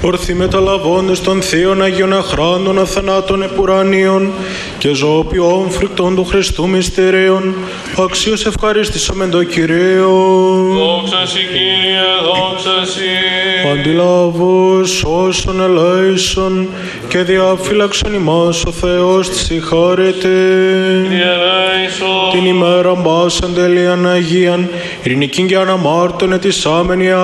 ορθοί μεταλαβώντες των θείων Αγίων αχράντων αθανάτων επουρανίων και ζωοποιών φρικτών του Χριστού μυστηρίων, αξίως ευχαρίστησομεν το Κυρίο. Δόξα Συ, Κύριε, δόξα Συ. Αντιλαβούς όσων ελέησον και διαφύλαξον ημάς ο Θεός της συγχώρητη. Την ημέρα μπάσαν τελείαν Αγίαν, ειρηνικήν και αναμάρτων ετισάμενοι